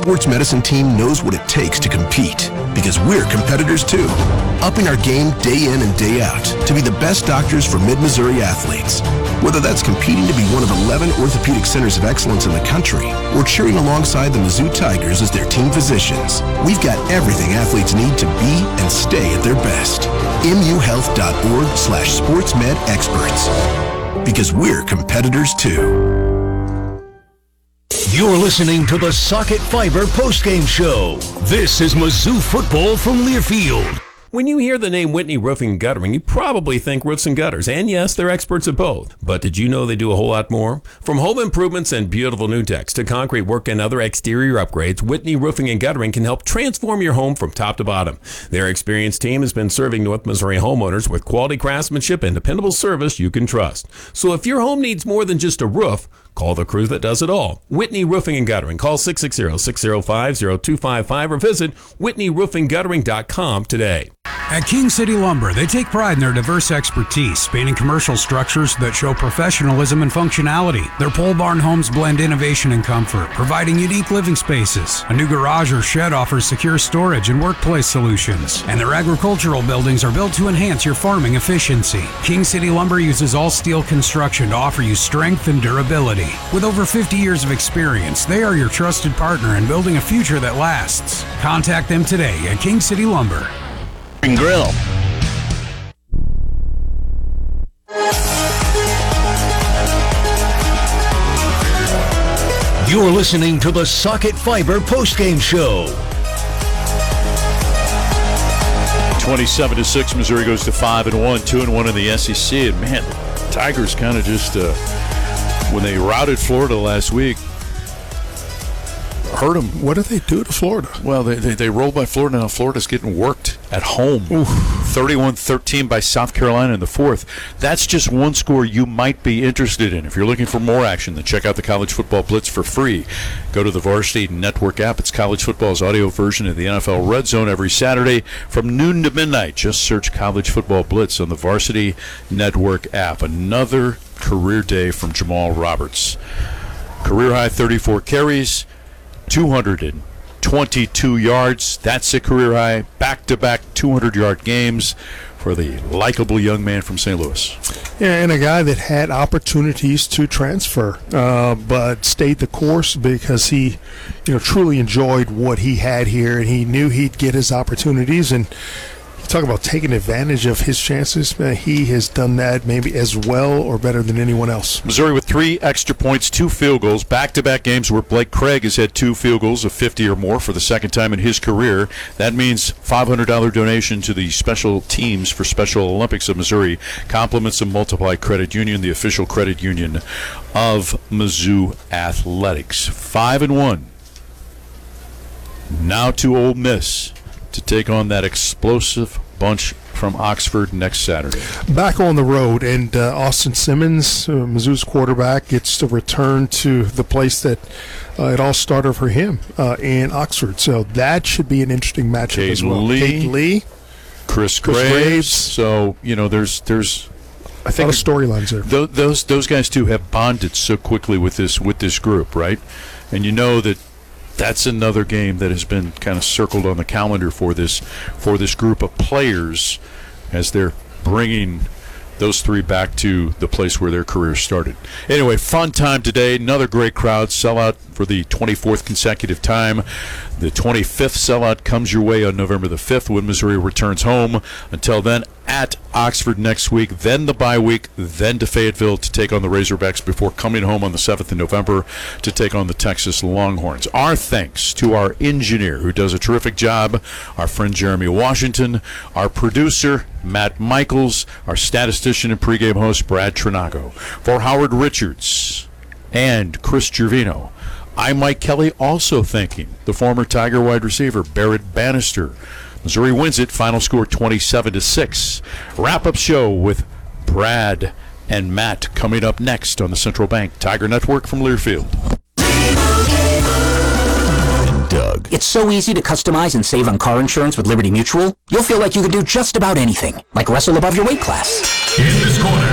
sports medicine team knows what it takes to compete, because we're competitors too. Upping our game day in and day out to be the best doctors for Mid-Missouri athletes. Whether that's competing to be one of 11 orthopedic centers of excellence in the country or cheering alongside the Mizzou Tigers as their team physicians, we've got everything athletes need to be and stay at their best. muhealth.org/sportsmedexperts. Because we're competitors too. You're listening to the Socket Fiber postgame show. This is Mizzou football from Learfield. When you hear the name Whitney Roofing and Guttering, you probably think roofs and gutters. And yes, they're experts at both. But did you know they do a whole lot more? From home improvements and beautiful new decks to concrete work and other exterior upgrades, Whitney Roofing and Guttering can help transform your home from top to bottom. Their experienced team has been serving North Missouri homeowners with quality craftsmanship and dependable service you can trust. So if your home needs more than just a roof, call the crew that does it all. Whitney Roofing and Guttering. Call 660-605-0255 or visit whitneyroofingguttering.com today. At King City Lumber, they take pride in their diverse expertise, spanning commercial structures that show professionalism and functionality. Their pole barn homes blend innovation and comfort, providing unique living spaces. A new garage or shed offers secure storage and workplace solutions. And their agricultural buildings are built to enhance your farming efficiency. King City Lumber uses all steel construction to offer you strength and durability. With over 50 years of experience, they are your trusted partner in building a future that lasts. Contact them today at King City Lumber. Grill. You're listening to the Socket Fiber postgame show. 27-6, Missouri goes to 5-1, 2-1 in the SEC. And man, Tigers kind of just when they routed Florida last week, hurt them. What did they do to Florida? Well, they rolled by Florida. Now Florida's getting worked at home. 31-13 by South Carolina in the fourth. That's just one score you might be interested in. If you're looking for more action, then check out the College Football Blitz for free. Go to the Varsity Network app. It's college football's audio version of the NFL Red Zone every Saturday from noon to midnight. Just search College Football Blitz on the Varsity Network app. Another career day from Jamal Roberts. Career high 34 carries, 222 yards. That's a career high. Back-to-back 200-yard games for the likable young man from St. Louis. Yeah, and a guy that had opportunities to transfer, but stayed the course because he, truly enjoyed what he had here, and he knew he'd get his opportunities. And talk about taking advantage of his chances. He has done that maybe as well or better than anyone else. Missouri with 3 extra points, 2 field goals, back-to-back games where Blake Craig has had 2 field goals of 50 or more for the second time in his career. That means $500 donation to the special teams for Special Olympics of Missouri. Compliments of Multiply Credit Union, the official credit union of Mizzou Athletics. 5-1. Now to Ole Miss to take on that explosive bunch from Oxford next Saturday. Back on the road, and Austin Simmons, Mizzou's quarterback, gets to return to the place that it all started for him in Oxford. So that should be an interesting matchup as well. Cade Lee, Chris Graves. So, there's I think a lot of storylines there. Those guys too have bonded so quickly with this group, right? And that's another game that has been kind of circled on the calendar for this group of players as they're bringing those 3 back to the place where their careers started. Anyway, fun time today. Another great crowd. Sellout for the 24th consecutive time. The 25th sellout comes your way on November the 5th when Missouri returns home. Until then, at Oxford next week, then the bye week, then to Fayetteville to take on the Razorbacks before coming home on the 7th of November to take on the Texas Longhorns. Our thanks to our engineer who does a terrific job, our friend Jeremy Washington, our producer, Matt Michaels, our statistician and pregame host, Brad Trinago. For Howard Richards and Chris Gervino, I'm Mike Kelly, also thanking the former Tiger wide receiver, Barrett Bannister. Missouri wins it, final score 27-6. Wrap-up show with Brad and Matt coming up next on the Central Bank Tiger Network from Learfield. Doug. It's so easy to customize and save on car insurance with Liberty Mutual. You'll feel like you could do just about anything, like wrestle above your weight class. In this corner,